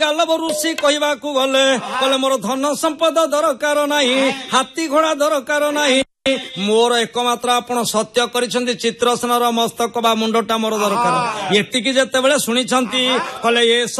ଗାଲବ ଋଷି କହିବାକୁ ଗଲେ କହିଲେ ମୋର ଧନ ସମ୍ପଦ ଦରକାର ନାହିଁ, ହାତୀ ଘୋଡା ଦରକାର ନାହିଁ, ମୋର ଏକମାତ୍ର ଆପଣ ସତ୍ୟ କରିଛନ୍ତି ଚିତ୍ରସେନର ମସ୍ତକ ବା ମୁଣ୍ଡଟା ମୋର ଦରକାର। ଏତିକି ଯେତେବେଳେ ଶୁଣିଛନ୍ତି କହିଲେ ଏ